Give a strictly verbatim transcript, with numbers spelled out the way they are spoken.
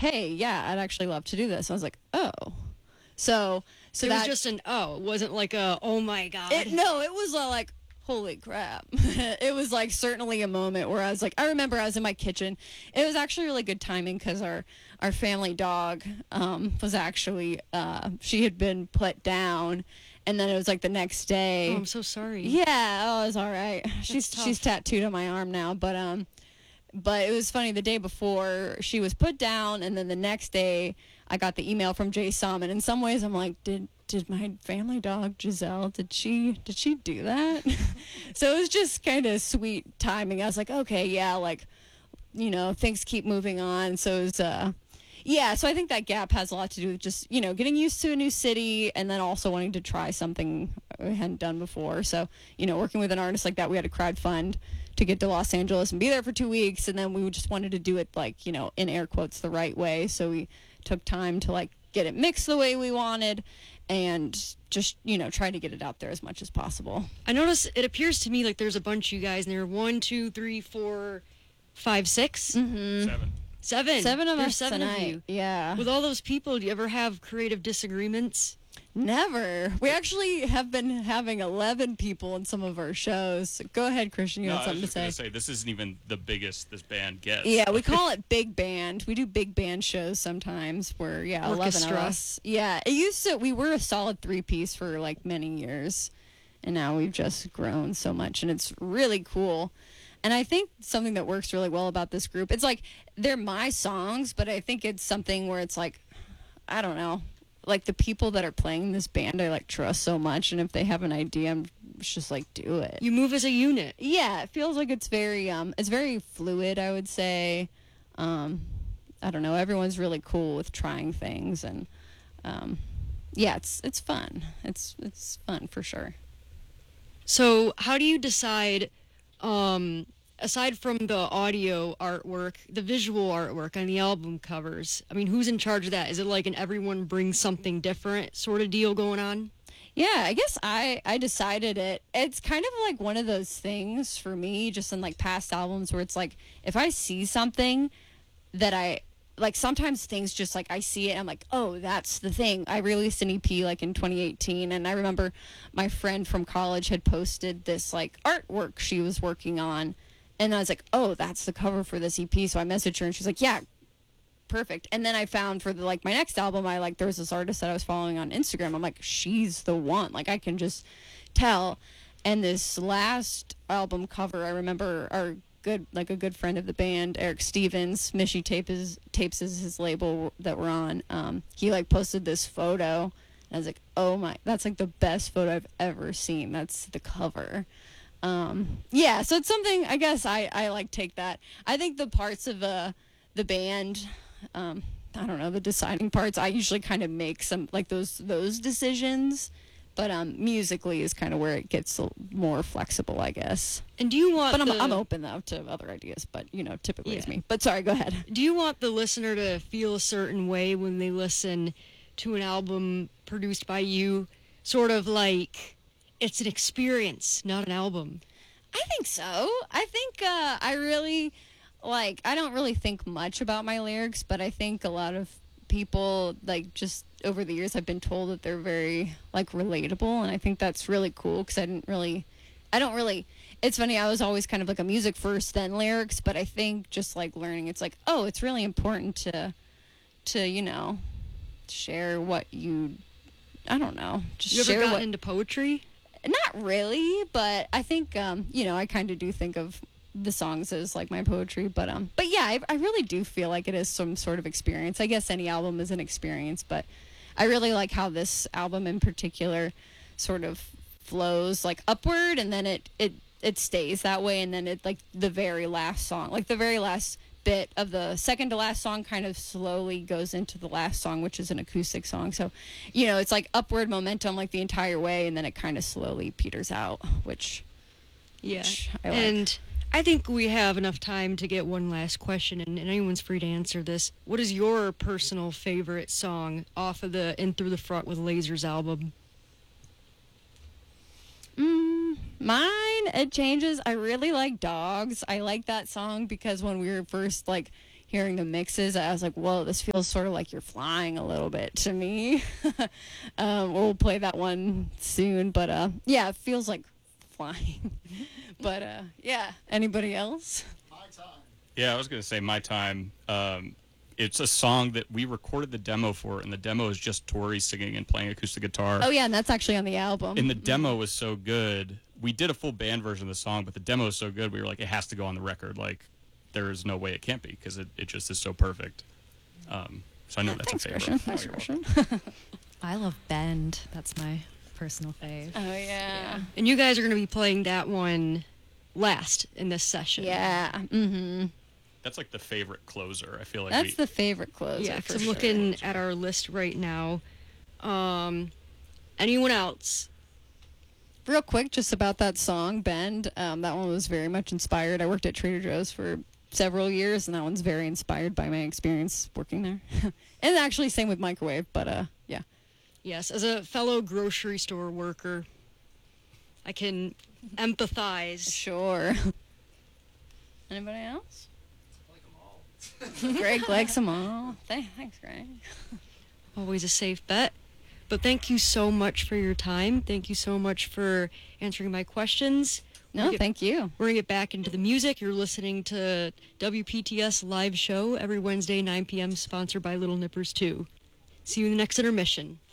hey, yeah, I'd actually love to do this. I was like, oh. So, so it that, was just an oh. It wasn't like a oh my god. It, no, it was uh, like, holy crap. It was like certainly a moment where I was like, I remember I was in my kitchen. It was actually really good timing because our, our family dog um, was actually, uh, she had been put down. And then it was like the next day. Oh, I'm so sorry. Yeah, oh, it's all right. She's she's tattooed on my arm now, but um, but it was funny. The day before she was put down, and then the next day I got the email from Jay Som. And in some ways, I'm like, did did my family dog Giselle? Did she did she do that? So it was just kind of sweet timing. I was like, okay, yeah, like, you know, things keep moving on. So it was uh. Yeah, so I think that gap has a lot to do with just, you know, getting used to a new city and then also wanting to try something we hadn't done before. So, you know, working with an artist like that, we had to crowdfund to get to Los Angeles and be there for two weeks. And then we just wanted to do it, like, you know, in air quotes, the right way. So we took time to, like, get it mixed the way we wanted and just, you know, try to get it out there as much as possible. I notice it appears to me like there's a bunch of you guys in there. One, two, three, four, five, six? Mm-hmm. Seven. Seven. Seven of There's us seven tonight. of you. Yeah. With all those people, do you ever have creative disagreements? Never. We actually have been having eleven people in some of our shows. Go ahead, Christian. You No, had I was something to just say. gonna say this isn't even the biggest this band gets. Yeah, we call it big band. We do big band shows sometimes where, yeah, eleven of Orchestra. us. Yeah, it used to, we were a solid three-piece for, like, many years. And now we've just grown so much, and it's really cool. And I think something that works really well about this group, it's like, they're my songs, but I think it's something where it's like, I don't know, like the people that are playing this band I like trust so much, and if they have an idea, I'm just like, do it. You move as a unit. Yeah, it feels like it's very, um, it's very fluid, I would say. Um, I don't know, everyone's really cool with trying things, and um, yeah, it's it's fun. It's it's fun for sure. So how do you decide, um, aside from the audio artwork, the visual artwork on the album covers, I mean, who's in charge of that? Is it like an everyone brings something different sort of deal going on? Yeah, I guess I, I decided it. It's kind of like one of those things for me, just in like past albums where it's like, if I see something that I, like sometimes things just like I see it and I'm like, oh, that's the thing. I released an E P like in twenty eighteen, and I remember my friend from college had posted this like artwork she was working on, and I was like, oh, that's the cover for this E P. So I messaged her and she's like, yeah, perfect. And then I found for the, like my next album, I like there was this artist that I was following on Instagram. I'm like, she's the one. Like I can just tell. And this last album cover, I remember our good like a good friend of the band, Eric Stevens, Mishy Tapes Tapes is his label that we're on. Um, he like posted this photo, and I was like, oh my, that's like the best photo I've ever seen. That's the cover. Um, yeah, so it's something I guess I I like take that. I think the parts of uh the band, um, I don't know, the deciding parts, I usually kind of make some like those those decisions. But um, musically is kind of where it gets a more flexible, I guess. And do you want But I'm, the, I'm open, though, to other ideas. But, you know, typically it's Yeah. me. But sorry, go ahead. do you want the listener to feel a certain way when they listen to an album produced by you? Sort of like it's an experience, not an album. I think so. I think uh, I really, like, I don't really think much about my lyrics, but I think a lot of people, like, just over the years I've been told that they're very, like, relatable, and I think that's really cool, because I didn't really, I don't really, it's funny, I was always kind of like a music first, then lyrics, but I think just, like, learning, it's like, oh, it's really important to, to, you know, share what you, I don't know, just You ever share gotten what, into poetry? not really, but I think, um, you know, I kind of do think of the songs as like my poetry, but um, but yeah, I, I really do feel like it is some sort of experience. I guess any album is an experience, but I really like how this album in particular sort of flows like upward, and then it it it stays that way, and then it like the very last song, like the very last bit of the second to last song kind of slowly goes into the last song, which is an acoustic song. So, you know, it's like upward momentum like the entire way, and then it kind of slowly peters out, which Yeah. which I like. And I think we have enough time to get one last question, and, and anyone's free to answer this. What is your personal favorite song off of the In Through the Front with Lasers album? Mm, mine, it changes. I really like Dogs. I like that song because when we were first like hearing the mixes, I was like, whoa, this feels sort of like you're flying a little bit to me. um, we'll play that one soon, but uh, yeah, it feels like flying. but uh, yeah, anybody else? Yeah, I was gonna say My Time. Um, it's a song that we recorded the demo for, and the demo is just Tori singing and playing acoustic guitar. Oh yeah, and that's actually on the album. And the demo was so good. We did a full band version of the song, but the demo is so good, we were like, it has to go on the record. Like, there is no way it can't be, because it, it just is so perfect. Um, so I know Yeah, that's thanks, a favorite. Christian. Thanks, Christian. I love Bend. That's my personal fave. Oh yeah. And you guys are going to be playing that one last in this session. Yeah. Mm-hmm. That's like the favorite closer. I feel like That's we, the favorite closer. Yeah, for because I'm sure. looking at our list right now. Um, anyone else? Real quick, just about that song, Bend. Um, that one was very much inspired. I worked at Trader Joe's for several years, and that one's very inspired by my experience working there. And actually, same with Microwave, but uh, yeah. Yes, as a fellow grocery store worker, I can empathize. Sure. Anybody else? Greg likes them all. Th- Thanks, Greg. Always a safe bet. But thank you so much for your time. Thank you so much for answering my questions. No, We'll get- thank you. We're going to get back into the music. You're listening to W P T S Live Show every Wednesday, nine p.m., sponsored by Little Nippers two. See you in the next intermission.